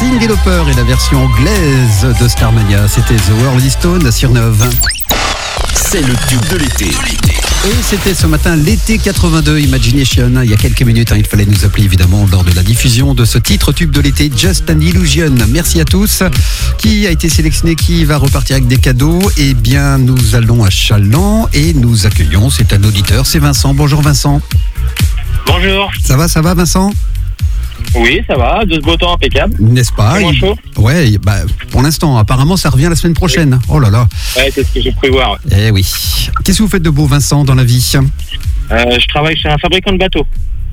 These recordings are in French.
Cyndi Lauper et la version anglaise de Starmania. C'était The Rolling Stones sur 9. C'est le tube de l'été. Et c'était ce matin l'été 82 Imagination. Il y a quelques minutes, il fallait nous appeler évidemment lors de la diffusion de ce titre tube de l'été, Just an Illusion. Merci à tous. Qui a été sélectionné, qui va repartir avec des cadeaux? Eh bien, nous allons à Chaland et nous accueillons, c'est un auditeur, c'est Vincent. Bonjour Vincent. Bonjour. Ça va Vincent? Oui, ça va, de ce beau temps impeccable. N'est-ce pas? C'est moins chaud. Ouais, pour l'instant, apparemment ça revient la semaine prochaine. Oh là là. Ouais, c'est ce que j'ai cru voir. Eh oui. Qu'est-ce que vous faites de beau Vincent dans la vie? Je travaille chez un fabricant de bateaux.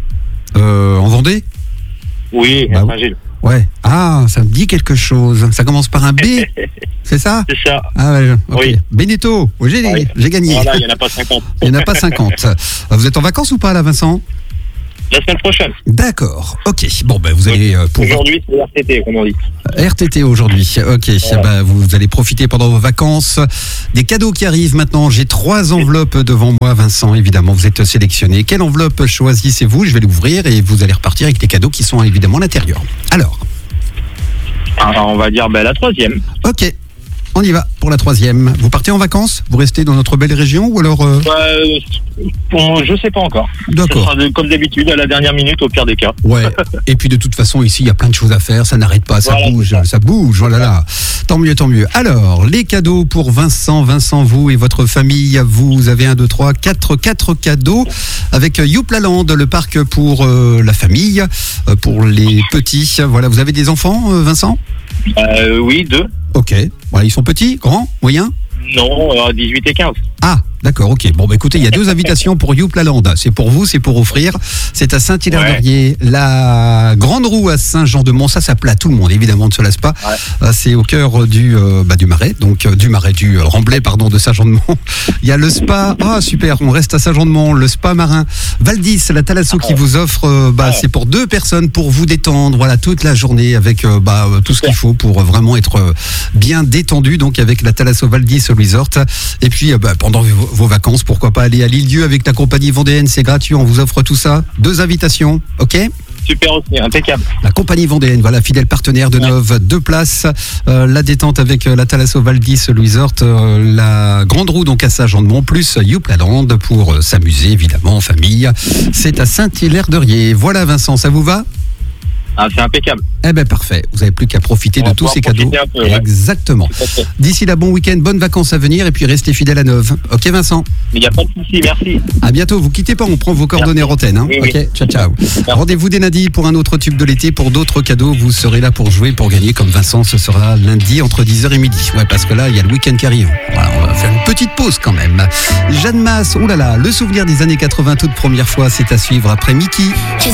En Vendée? Oui, à Saint-Gilles. Ouais. Ah, ça me dit quelque chose. Ça commence par un B. C'est ça? C'est ça. Ah ouais, ok. Oui. Benetto. Oui, j'ai gagné. Voilà, il n'y en a pas 50. Il n'y en a pas 50. Vous êtes en vacances ou pas là, Vincent? La semaine prochaine. D'accord. Ok. Bon, vous allez pouvoir... Aujourd'hui, c'est RTT, comme on dit. RTT aujourd'hui. Ok. Voilà. Vous allez profiter pendant vos vacances des cadeaux qui arrivent maintenant. J'ai 3 enveloppes devant moi, Vincent. Évidemment, vous êtes sélectionné. Quelle enveloppe choisissez-vous? Je vais l'ouvrir et vous allez repartir avec les cadeaux qui sont évidemment à l'intérieur. Alors, on va dire la 3e. ok. On y va pour la 3e. Vous partez en vacances? Vous restez dans notre belle région ou alors Je sais pas encore. D'accord. Ça sera comme d'habitude à la dernière minute au pire des cas. Ouais. Et puis de toute façon ici il y a plein de choses à faire, ça n'arrête pas, ça voilà, bouge, ça bouge. Oh là là. Tant mieux, tant mieux. Alors les cadeaux pour Vincent, vous et votre famille, vous avez 1, 2, 3, 4 cadeaux avec Youplaland, le parc pour la famille, pour les petits. Voilà, vous avez des enfants, Vincent? Oui, 2. Ok. Voilà, ils sont petits, grands, moyens? Non, 18 et 15. Ah, d'accord, ok. Bon, écoutez, il y a 2 invitations pour Youplaland. C'est pour vous, c'est pour offrir. C'est à Saint-Hilaire-d'Orier, la Grande Roue à Saint-Jean-de-Mont. Ça plaît à tout le monde, évidemment, ne se lasse pas. Ouais. C'est au cœur du Marais, donc du Remblai, de Saint-Jean-de-Mont. Il y a le spa. Ah, super, on reste à Saint-Jean-de-Mont. Le spa marin. Valdis, la Thalasso qui vous offre, c'est pour 2 personnes pour vous détendre, voilà, toute la journée avec tout ce qu'il faut pour vraiment être bien détendu. Donc, avec la Thalasso Valdis Resort. Et puis, pendant vos vacances, pourquoi pas aller à l'Île-Dieu avec la compagnie vendéenne, c'est gratuit, on vous offre tout ça. 2 invitations, ok? Super aussi, impeccable. La compagnie vendéenne, voilà, fidèle partenaire de Nov, 2 places, la détente avec la Thalasso Valdis Resort, la Grande Roue donc à Saint-Jean-de-Mont, plus Youplaland pour s'amuser évidemment en famille. C'est à Saint-Hilaire-d'Orier. Voilà Vincent, ça vous va? Ah, c'est impeccable. Eh ben parfait, vous n'avez plus qu'à profiter de tous ces cadeaux. Peu, ouais. Exactement. D'ici là, bon week-end, bonnes vacances à venir et puis restez fidèles à Nov. Ok Vincent? Il n'y a pas de souci, merci. À bientôt, vous quittez pas, on prend vos coordonnées en antenne. Oui, ok, ciao. Rendez-vous dès lundi pour un autre tube de l'été, pour d'autres cadeaux. Vous serez là pour jouer, pour gagner comme Vincent. Ce sera lundi entre 10h et midi. Ouais, parce que là, il y a le week-end qui arrive. Voilà, on va faire une petite pause quand même. Jeanne Masse, oh là là, le souvenir des années 80, toute première fois, c'est à suivre après Mickey.